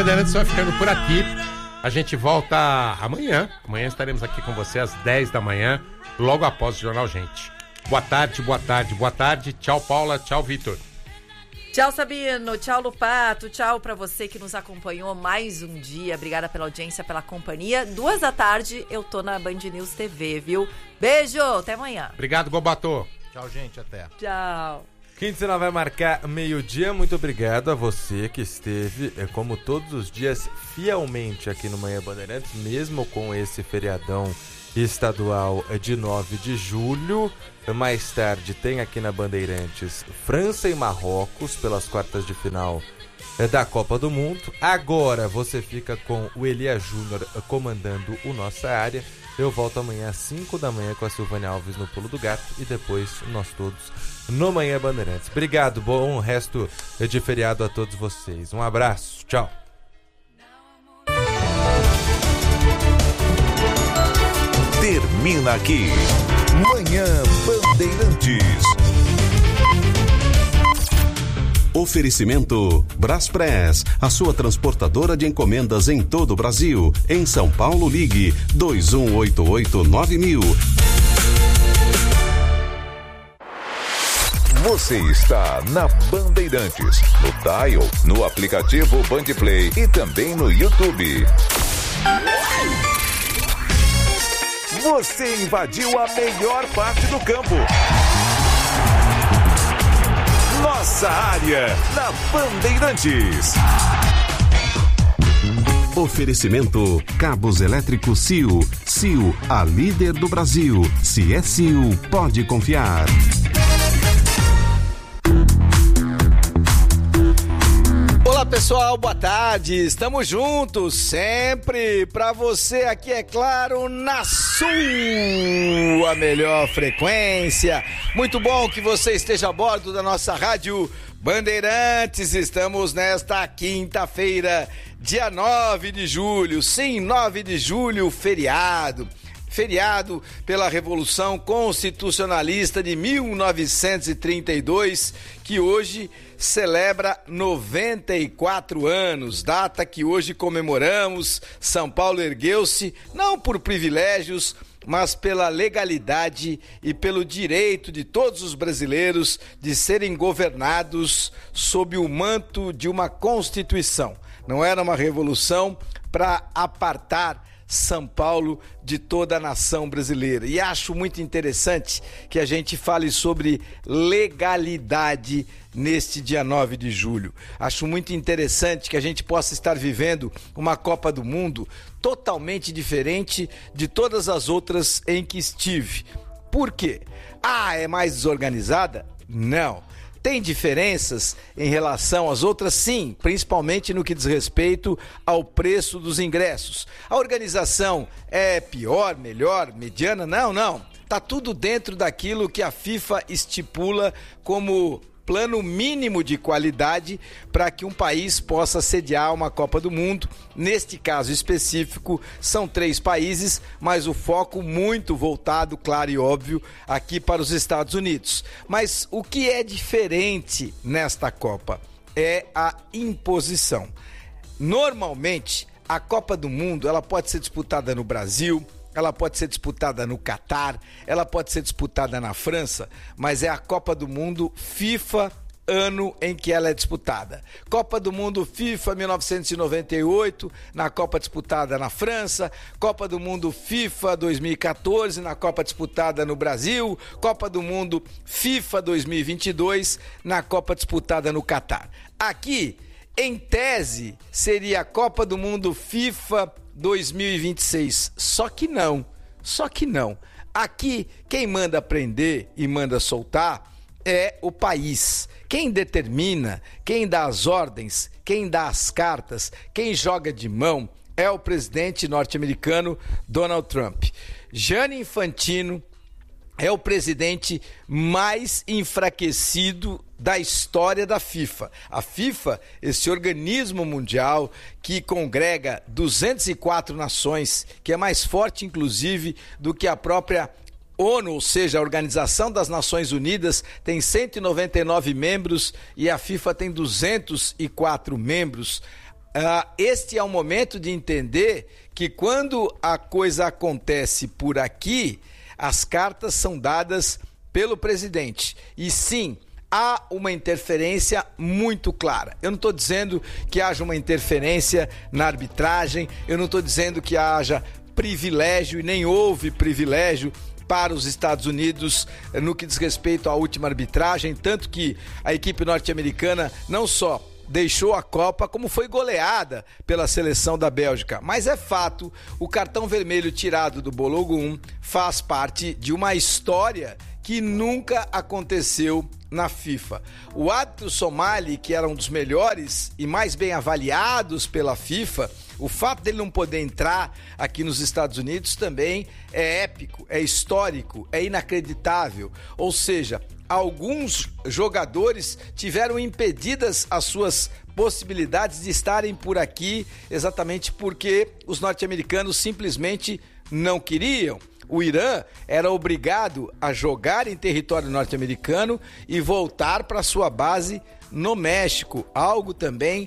Bandeirantes vai ficando por aqui. A gente volta amanhã. Amanhã estaremos aqui com você às 10 da manhã, logo após o Jornal Gente. Boa tarde, boa tarde, boa tarde. Tchau, Paula. Tchau, Vitor. Tchau, Sabino. Tchau, Lupato. Tchau pra você que nos acompanhou mais um dia. Obrigada pela audiência, pela companhia. 14h eu tô na Band News TV, viu? Beijo, até amanhã. Obrigado, Gobatô. Tchau, gente, até. Tchau. Quinta vai marcar meio-dia. Muito obrigado a você que esteve, como todos os dias, fielmente aqui no Manhã Bandeirantes, mesmo com esse feriadão estadual de 9 de julho. Mais tarde tem aqui na Bandeirantes França e Marrocos pelas quartas de final da Copa do Mundo. Agora você fica com o Elias Júnior comandando o Nossa Área. Eu volto amanhã às 5 da manhã com a Silvânia Alves no Pulo do Gato e depois nós todos no Manhã Bandeirantes. Obrigado, bom resto de feriado a todos vocês. Um abraço, tchau. Termina aqui Manhã Bandeirantes. Oferecimento Braspress, a sua transportadora de encomendas em todo o Brasil. Em São Paulo, ligue 2188-9000. Você está na Bandeirantes, no dial, no aplicativo Bandplay e também no YouTube. Você invadiu a melhor parte do campo. Nossa Área, na Bandeirantes. Oferecimento Cabos Elétricos Sil. Sil, a líder do Brasil. Se é Sil, pode confiar. Olá pessoal, boa tarde, estamos juntos sempre pra você aqui, é claro, na sua melhor frequência. Muito bom que você esteja a bordo da nossa rádio Bandeirantes. Estamos nesta quinta-feira, dia 9 de julho, sim, 9 de julho, feriado pela Revolução Constitucionalista de 1932, que hoje celebra 94 anos, data que hoje comemoramos. São Paulo ergueu-se não por privilégios, mas pela legalidade e pelo direito de todos os brasileiros de serem governados sob o manto de uma Constituição. Não era uma revolução para apartar São Paulo de toda a nação brasileira. E acho muito interessante que a gente fale sobre legalidade neste dia 9 de julho. Acho muito interessante que a gente possa estar vivendo uma Copa do Mundo totalmente diferente de todas as outras em que estive. Por quê? É mais desorganizada? Não. Tem diferenças em relação às outras? Sim, principalmente no que diz respeito ao preço dos ingressos. A organização é pior, melhor, mediana? Não. Tá tudo dentro daquilo que a FIFA estipula como plano mínimo de qualidade para que um país possa sediar uma Copa do Mundo. Neste caso específico, são 3 países, mas o foco muito voltado, claro e óbvio, aqui para os Estados Unidos. Mas o que é diferente nesta Copa é a imposição. Normalmente, a Copa do Mundo ela pode ser disputada no Brasil, ela pode ser disputada no Catar, ela pode ser disputada na França, mas é a Copa do Mundo FIFA, ano em que ela é disputada. Copa do Mundo FIFA 1998, na Copa disputada na França. Copa do Mundo FIFA 2014, na Copa disputada no Brasil. Copa do Mundo FIFA 2022, na Copa disputada no Catar. Aqui, em tese, seria a Copa do Mundo FIFA 2026, só que não. Aqui, quem manda prender e manda soltar é o país. Quem determina, quem dá as ordens, quem dá as cartas, quem joga de mão é o presidente norte-americano Donald Trump. Gianni Infantino é o presidente mais enfraquecido da história da FIFA. A FIFA, esse organismo mundial que congrega 204 nações, que é mais forte, inclusive, do que a própria ONU, ou seja, a Organização das Nações Unidas, tem 199 membros e a FIFA tem 204 membros. este é o momento de entender que quando a coisa acontece por aqui, as cartas são dadas pelo presidente. E sim, há uma interferência muito clara. Eu não estou dizendo que haja uma interferência na arbitragem, eu não estou dizendo que haja privilégio, e nem houve privilégio para os Estados Unidos no que diz respeito à última arbitragem, tanto que a equipe norte-americana não só deixou a Copa, como foi goleada pela seleção da Bélgica. Mas é fato, o cartão vermelho tirado do Balogun faz parte de uma história que nunca aconteceu na FIFA. O árbitro somali, que era um dos melhores e mais bem avaliados pela FIFA, o fato dele não poder entrar aqui nos Estados Unidos também é épico, é histórico, é inacreditável. Ou seja, alguns jogadores tiveram impedidas as suas possibilidades de estarem por aqui exatamente porque os norte-americanos simplesmente não queriam. O Irã era obrigado a jogar em território norte-americano e voltar para sua base no México, algo também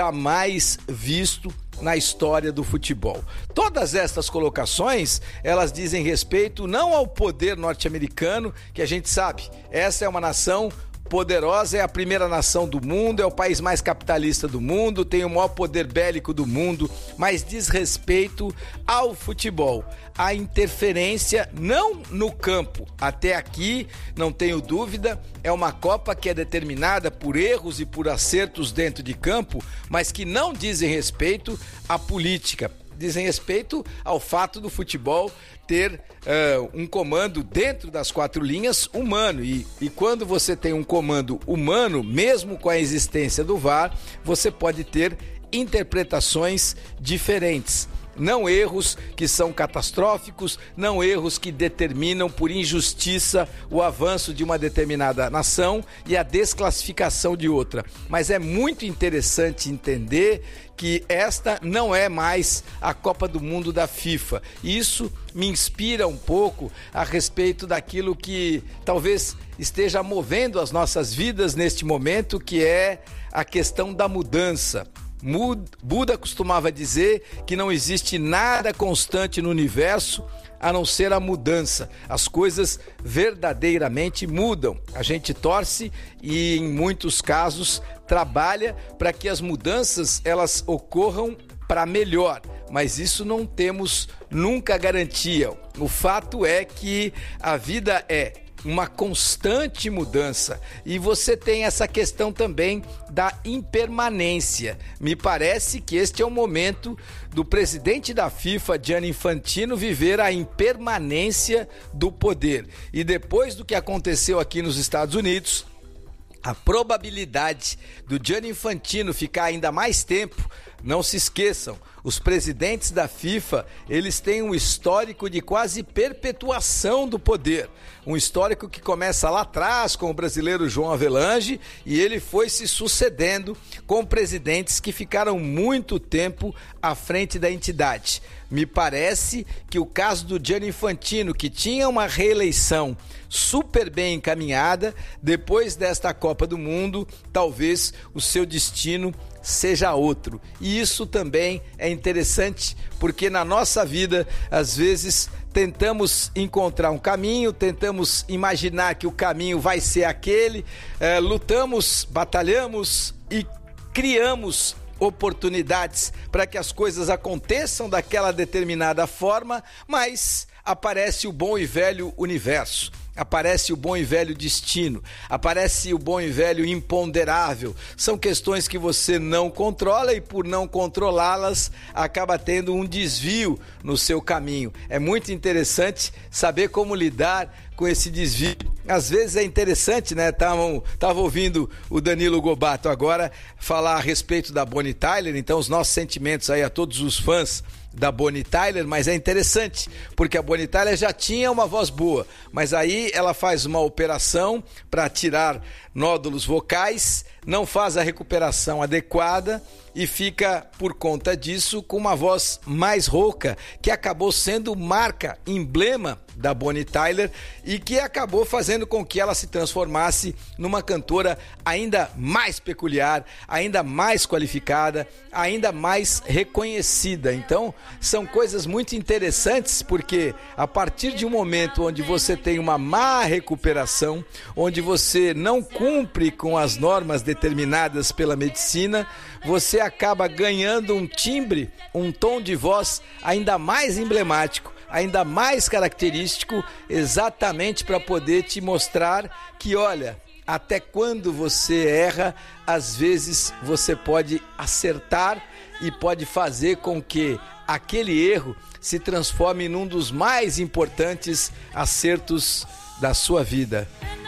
jamais visto na história do futebol. Todas estas colocações, elas dizem respeito não ao poder norte-americano, que a gente sabe, essa é uma nação poderosa, é a primeira nação do mundo, é o país mais capitalista do mundo, tem o maior poder bélico do mundo, mas diz respeito ao futebol. A interferência não no campo. Até aqui, não tenho dúvida, é uma Copa que é determinada por erros e por acertos dentro de campo, mas que não dizem respeito à política. Dizem respeito ao fato do futebol ter um comando dentro das quatro linhas humano. E quando você tem um comando humano, mesmo com a existência do VAR, você pode ter interpretações diferentes. Não erros que são catastróficos, não erros que determinam por injustiça o avanço de uma determinada nação e a desclassificação de outra. Mas é muito interessante entender que esta não é mais a Copa do Mundo da FIFA. Isso me inspira um pouco a respeito daquilo que talvez esteja movendo as nossas vidas neste momento, que é a questão da mudança. Buda costumava dizer que não existe nada constante no universo a não ser a mudança. As coisas verdadeiramente mudam. A gente torce e, em muitos casos, trabalha para que as mudanças elas ocorram para melhor, mas isso não temos nunca garantia. O fato é que a vida é uma constante mudança e você tem essa questão também da impermanência. Me parece que este é o momento do presidente da FIFA, Gianni Infantino, viver a impermanência do poder. E depois do que aconteceu aqui nos Estados Unidos, a probabilidade do Gianni Infantino ficar ainda mais tempo, não se esqueçam, os presidentes da FIFA, eles têm um histórico de quase perpetuação do poder. Um histórico que começa lá atrás com o brasileiro João Avelange e ele foi se sucedendo com presidentes que ficaram muito tempo à frente da entidade. Me parece que o caso do Gianni Infantino, que tinha uma reeleição super bem encaminhada, depois desta Copa do Mundo, talvez o seu destino seja outro. E isso também é interessante, porque na nossa vida, às vezes, tentamos encontrar um caminho, tentamos imaginar que o caminho vai ser aquele, lutamos, batalhamos e criamos oportunidades para que as coisas aconteçam daquela determinada forma, mas aparece o bom e velho universo. Aparece o bom e velho destino, aparece o bom e velho imponderável. São questões que você não controla e por não controlá-las acaba tendo um desvio no seu caminho. É muito interessante saber como lidar com esse desvio. Às vezes é interessante, né? Tava ouvindo o Danilo Gobato agora falar a respeito da Bonnie Tyler, então os nossos sentimentos aí a todos os fãs da Bonnie Tyler, mas é interessante, porque a Bonnie Tyler já tinha uma voz boa, mas aí ela faz uma operação para tirar nódulos vocais, não faz a recuperação adequada e fica, por conta disso, com uma voz mais rouca, que acabou sendo marca, emblema da Bonnie Tyler e que acabou fazendo com que ela se transformasse numa cantora ainda mais peculiar, ainda mais qualificada, ainda mais reconhecida. Então, são coisas muito interessantes, porque a partir de um momento onde você tem uma má recuperação, onde você não cumpre com as normas determinadas pela medicina, você acaba ganhando um timbre, um tom de voz ainda mais emblemático, ainda mais característico, exatamente para poder te mostrar que, olha, até quando você erra, às vezes você pode acertar e pode fazer com que aquele erro se transforme num dos mais importantes acertos da sua vida.